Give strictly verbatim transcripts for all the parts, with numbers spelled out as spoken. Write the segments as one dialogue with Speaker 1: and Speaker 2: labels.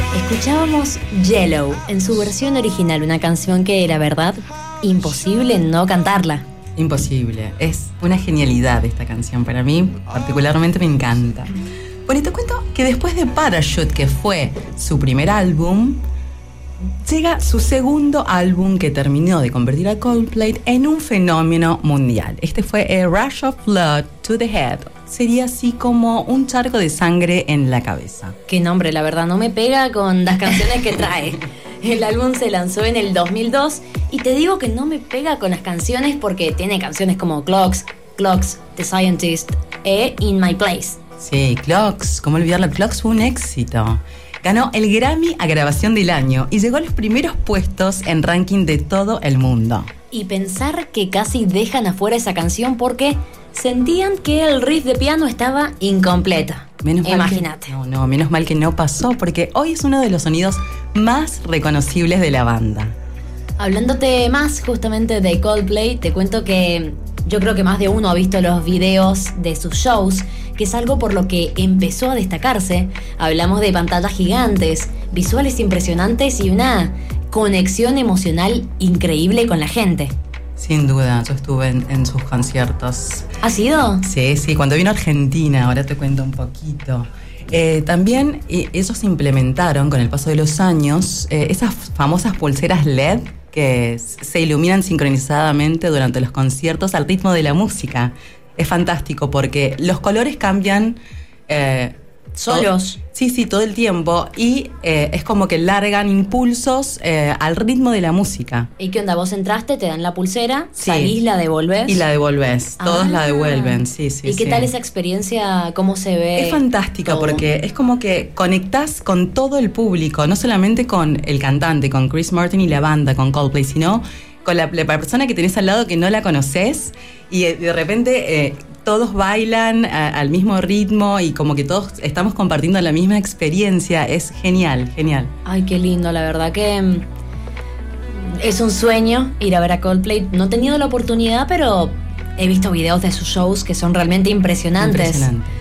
Speaker 1: Escuchábamos Yellow en su versión original, una canción que, la verdad, imposible no cantarla.
Speaker 2: Imposible, es una genialidad esta canción, para mí particularmente me encanta. Bueno, y te cuento que después de Parachute, que fue su primer álbum, llega su segundo álbum que terminó de convertir a Coldplay en un fenómeno mundial. Este fue A Rush of Blood to the Head. Sería así como un charco de sangre en la cabeza.
Speaker 1: Qué nombre, la verdad, no me pega con las canciones que trae. El álbum se lanzó en el dos mil dos y te digo que no me pega con las canciones porque tiene canciones como Clocks, Clocks, The Scientist e In My Place.
Speaker 2: Sí, Clocks, ¿cómo olvidarlo? Clocks fue un éxito. Ganó el Grammy a Grabación del Año y llegó a los primeros puestos en ranking de todo el mundo.
Speaker 1: Y pensar que casi dejan afuera esa canción porque sentían que el riff de piano estaba incompleto.
Speaker 2: Menos
Speaker 1: Imagínate.
Speaker 2: No, no, menos mal que no pasó, porque hoy es uno de los sonidos más reconocibles de la banda.
Speaker 1: Hablándote más justamente de Coldplay, te cuento que yo creo que más de uno ha visto los videos de sus shows, que es algo por lo que empezó a destacarse. Hablamos de pantallas gigantes, visuales impresionantes y una conexión emocional increíble con la gente.
Speaker 2: Sin duda, yo estuve en, en sus conciertos.
Speaker 1: ¿Has ido?
Speaker 2: Sí, sí, cuando vino a Argentina, ahora te cuento un poquito. Eh, también eh, ellos implementaron con el paso de los años eh, esas famosas pulseras L E D que se iluminan sincronizadamente durante los conciertos al ritmo de la música. Es fantástico porque los colores cambian eh,
Speaker 1: solos.
Speaker 2: Todo, sí, sí, todo el tiempo y eh, es como que largan impulsos eh, al ritmo de la música.
Speaker 1: ¿Y qué onda? Vos entraste, te dan la pulsera,
Speaker 2: sí.
Speaker 1: salís, la devolvés.
Speaker 2: Y la devolvés, todos
Speaker 1: ah.
Speaker 2: la devuelven, sí, sí.
Speaker 1: ¿Y qué
Speaker 2: sí.
Speaker 1: tal esa experiencia? ¿Cómo se ve?
Speaker 2: Es fantástica
Speaker 1: todo?
Speaker 2: Porque es como que conectás con todo el público, no solamente con el cantante, con Chris Martin y la banda, con Coldplay, sino con la, la persona que tenés al lado que no la conoces y de repente eh, todos bailan a, al mismo ritmo y como que todos estamos compartiendo la misma experiencia. Es genial, genial.
Speaker 1: Ay, qué lindo, la verdad que es un sueño ir a ver a Coldplay. No he tenido la oportunidad, pero he visto videos de sus shows que son realmente impresionantes.
Speaker 2: Impresionantes.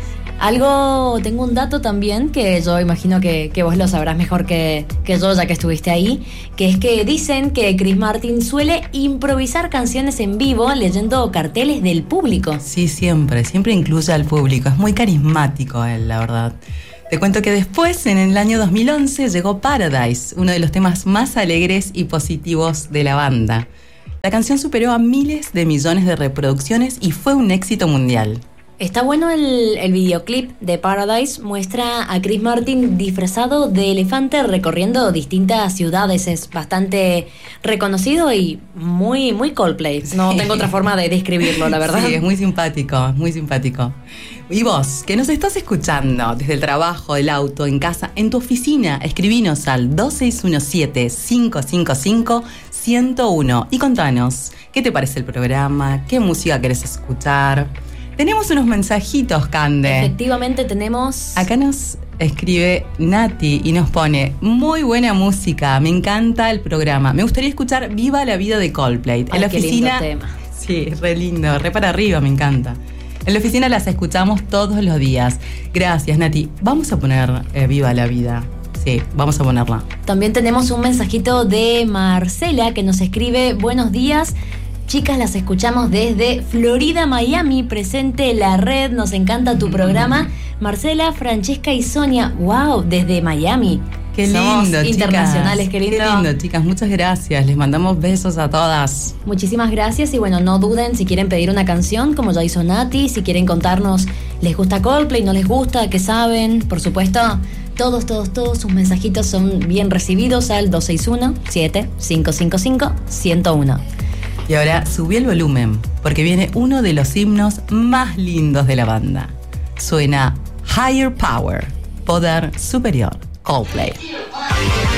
Speaker 1: Algo, tengo un dato también que yo imagino que, que vos lo sabrás mejor que, que yo, ya que estuviste ahí, que es que dicen que Chris Martin suele improvisar canciones en vivo leyendo carteles del público.
Speaker 2: Sí, siempre, siempre incluye al público, es muy carismático él, la verdad. Te cuento que después, en el año dos mil once, llegó Paradise, uno de los temas más alegres y positivos de la banda. La canción superó a miles de millones de reproducciones y fue un éxito mundial.
Speaker 1: Está bueno el, el videoclip de Paradise, muestra a Chris Martin disfrazado de elefante recorriendo distintas ciudades. Es bastante reconocido y muy, muy Coldplay. No tengo otra forma de describirlo, la verdad.
Speaker 2: Sí, es muy simpático, es muy simpático. Y vos, que nos estás escuchando desde el trabajo, el auto, en casa, en tu oficina, escribinos al dos seis uno siete, cinco cinco cinco, uno cero uno y contanos qué te parece el programa, qué música querés escuchar. Tenemos unos mensajitos, Cande.
Speaker 1: Efectivamente tenemos...
Speaker 2: Acá nos escribe Nati y nos pone: muy buena música, me encanta el programa. Me gustaría escuchar Viva la Vida de Coldplay.
Speaker 1: Ay,
Speaker 2: en la
Speaker 1: qué
Speaker 2: oficina.
Speaker 1: lindo tema.
Speaker 2: Sí, re lindo, re para arriba, me encanta. En la oficina las escuchamos todos los días. Gracias, Nati. Vamos a poner eh, Viva la Vida. Sí, vamos a ponerla.
Speaker 1: También tenemos un mensajito de Marcela que nos escribe: buenos días. Chicas, las escuchamos desde Florida, Miami, presente la red, nos encanta tu programa. Marcela, Francesca y Sonia, wow, desde Miami.
Speaker 2: Qué
Speaker 1: Somos
Speaker 2: lindo,
Speaker 1: internacionales,
Speaker 2: chicas.
Speaker 1: qué lindo.
Speaker 2: Qué lindo, chicas, muchas gracias. Les mandamos besos a todas.
Speaker 1: Muchísimas gracias y bueno, no duden si quieren pedir una canción, como ya hizo Nati, si quieren contarnos, ¿les gusta Coldplay? ¿No les gusta? ¿Qué saben? Por supuesto, todos, todos, todos sus mensajitos son bien recibidos al dos seis uno, siete cinco cinco cinco, uno cero uno.
Speaker 2: Y ahora subí el volumen, porque viene uno de los himnos más lindos de la banda. Suena Higher Power, Poder Superior, Coldplay.